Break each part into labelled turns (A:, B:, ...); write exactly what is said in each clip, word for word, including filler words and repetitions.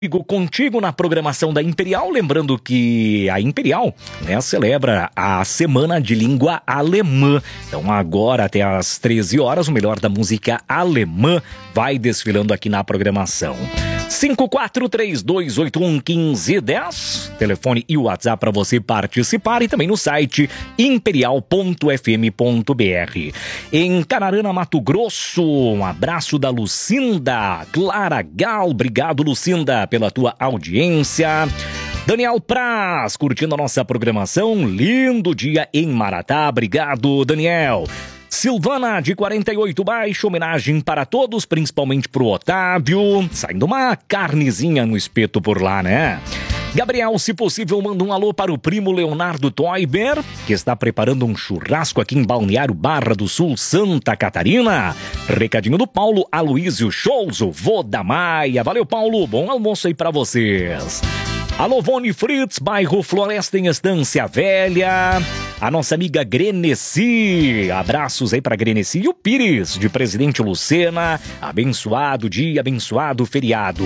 A: Contigo na programação da Imperial, lembrando que a Imperial, né, celebra a Semana de Língua Alemã. Então agora até às treze horas, o melhor da música alemã vai desfilando aqui na programação. cinco quatro três dois oito um um cinco um zero, telefone e WhatsApp para você participar, e também no site imperial ponto f m ponto b r. Em Canarana, Mato Grosso, um abraço da Lucinda Clara Gal. Obrigado, Lucinda, pela tua audiência. Daniel Praz, curtindo a nossa programação. Lindo dia em Maratá. Obrigado, Daniel. Silvana, de quarenta e oito baixo, homenagem para todos, principalmente pro Otávio. Saindo uma carnezinha no espeto por lá, né? Gabriel, se possível, manda um alô para o primo Leonardo Toiber, que está preparando um churrasco aqui em Balneário Barra do Sul, Santa Catarina. Recadinho do Paulo Aloísio Scholz, o vô da Maia. Valeu, Paulo, bom almoço aí para vocês. Alô, Vone Fritz, bairro Floresta em Estância Velha. A nossa amiga Greneci, abraços aí para Greneci e o Pires, de Presidente Lucena. Abençoado dia, abençoado feriado.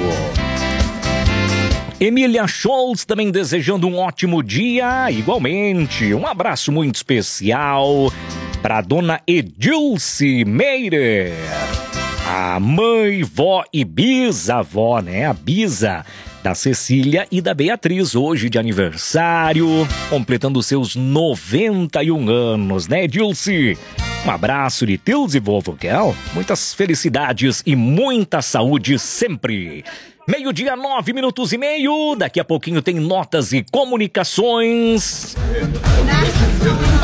A: Emília Scholz também desejando um ótimo dia, igualmente. Um abraço muito especial para dona Edilce Meire, a mãe, vó e bisavó, né? A bisa da Cecília e da Beatriz, hoje de aniversário, completando seus noventa e um anos, né, Edilce? Um abraço de tios e vovô Kel, muitas felicidades e muita saúde sempre. Meio-dia, nove minutos e meio, daqui a pouquinho tem notas e comunicações.